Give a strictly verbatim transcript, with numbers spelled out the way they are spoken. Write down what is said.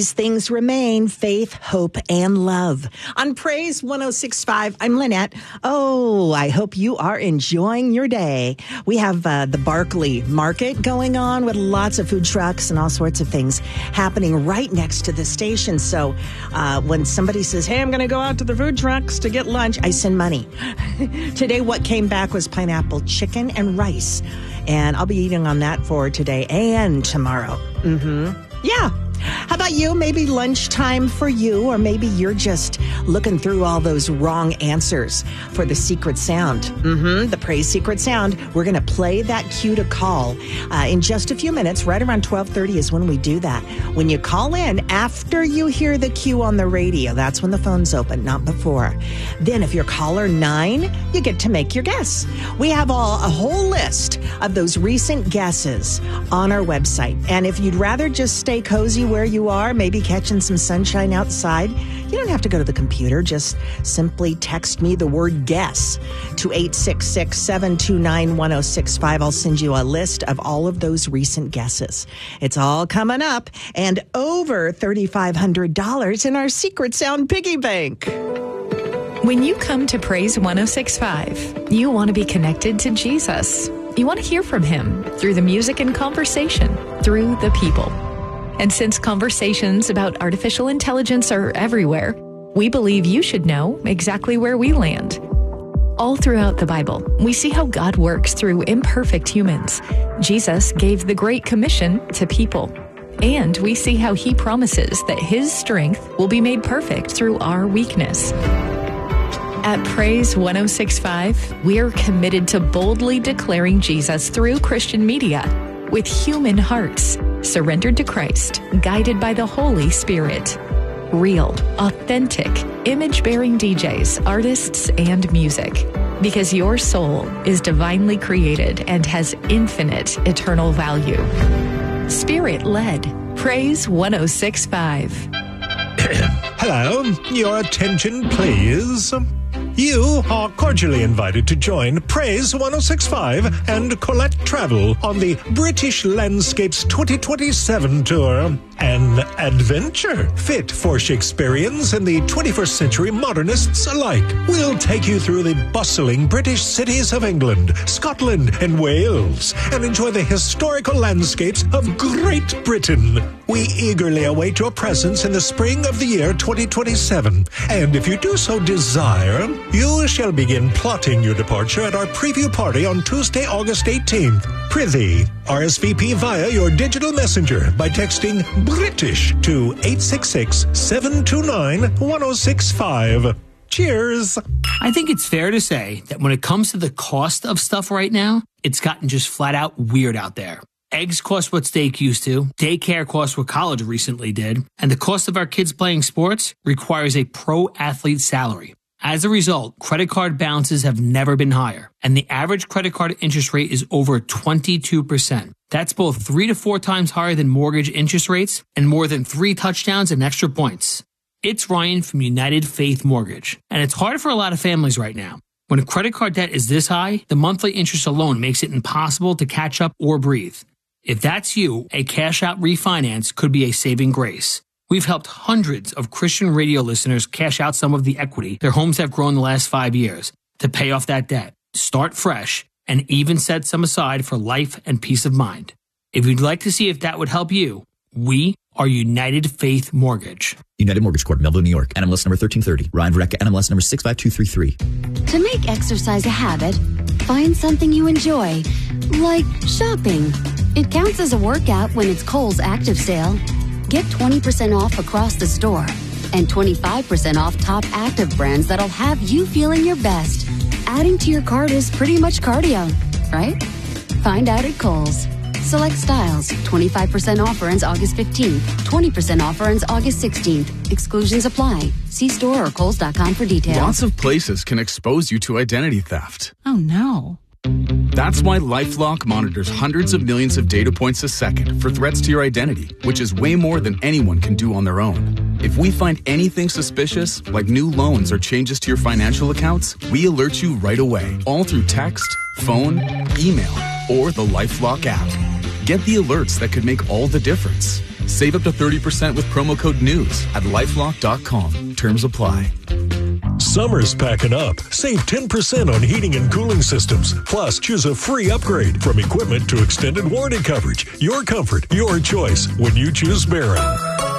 These things remain: faith, hope, and love. On Praise one oh six point five, I'm Lynette. Oh, I hope you are enjoying your day. We have uh, the Barkley Market going on with lots of food trucks and all sorts of things happening right next to the station. So uh, when somebody says, hey, I'm going to go out to the food trucks to get lunch, I send money. Today, what came back was pineapple chicken and rice. And I'll be eating on that for today and tomorrow. Mm-hmm. Yeah. How about you? Maybe lunchtime for you, or maybe you're just looking through all those wrong answers for the secret sound. Mm-hmm, the Praise Secret Sound. We're going to play that cue to call uh, in just a few minutes. Right around twelve thirty is when we do that. When you call in after you hear the cue on the radio, that's when the phone's open, not before. Then if you're caller nine, you get to make your guess. We have all, a whole list of those recent guesses on our website. And if you'd rather just stay cozy where you are, maybe catching some sunshine outside, you don't have to go to the computer. Just simply text me the word guess to eight six six, seven two nine, one oh six five. I'll send you a list of all of those recent guesses. It's all coming up, and over three thousand five hundred dollars in our Secret Sound piggy bank. When you come to Praise one oh six point five, you want to be connected to Jesus. You want to hear from him through the music and conversation, through the people. And since conversations about artificial intelligence are everywhere, we believe you should know exactly where we land. All throughout the Bible, we see how God works through imperfect humans. Jesus gave the Great Commission to people. And we see how he promises that his strength will be made perfect through our weakness. At Praise one oh six point five, we are committed to boldly declaring Jesus through Christian media with human hearts, surrendered to Christ, guided by the Holy Spirit. Real, authentic, image-bearing D Js, artists, and music. Because your soul is divinely created and has infinite eternal value. Spirit-led. Praise one oh six point five. Hello, your attention, please. You are cordially invited to join Praise one oh six point five and Colette Travel on the British Landscapes twenty twenty-seven tour. An adventure fit for Shakespeareans and the twenty-first century modernists alike. We'll take you through the bustling British cities of England, Scotland, and Wales, and enjoy the historical landscapes of Great Britain. We eagerly await your presence in the spring of the year twenty twenty-seven. And if you do so desire, you shall begin plotting your departure at our preview party on Tuesday, August eighteenth. Prithee, R S V P via your digital messenger by texting British to eight six six, seven two nine, one oh six five. Cheers. I think it's fair to say that when it comes to the cost of stuff right now, it's gotten just flat out weird out there. Eggs cost what steak used to, daycare costs what college recently did, and the cost of our kids playing sports requires a pro athlete salary. As a result, credit card balances have never been higher, and the average credit card interest rate is over twenty-two percent. That's both three to four times higher than mortgage interest rates and more than three touchdowns and extra points. It's Ryan from United Faith Mortgage, and it's hard for a lot of families right now. When a credit card debt is this high, the monthly interest alone makes it impossible to catch up or breathe. If that's you, a cash-out refinance could be a saving grace. We've helped hundreds of Christian radio listeners cash out some of the equity their homes have grown the last five years to pay off that debt, start fresh, and even set some aside for life and peace of mind. If you'd like to see if that would help you, we are United Faith Mortgage. United Mortgage Corp, Melville, New York. N M L S number thirteen thirty. Ryan Verrecka, N M L S number six five two three three. To make exercise a habit, find something you enjoy, like shopping. It counts as a workout when it's Kohl's Active Sale. Get twenty percent off across the store and twenty-five percent off top active brands that'll have you feeling your best. Adding to your cart is pretty much cardio, right? Find out at Kohl's. Select styles. twenty-five percent offer ends August fifteenth. twenty percent offer ends August sixteenth. Exclusions apply. See store or kohls dot com for details. Lots of places can expose you to identity theft. Oh, no. That's why LifeLock monitors hundreds of millions of data points a second for threats to your identity, which is way more than anyone can do on their own. If we find anything suspicious, like new loans or changes to your financial accounts, we alert you right away, all through text, phone, email, or the LifeLock app. Get the alerts that could make all the difference. Save up to thirty percent with promo code NEWS at lifelock dot com. Terms apply. Summer's packing up. Save ten percent on heating and cooling systems. Plus, choose a free upgrade from equipment to extended warranty coverage. Your comfort, your choice when you choose Barron.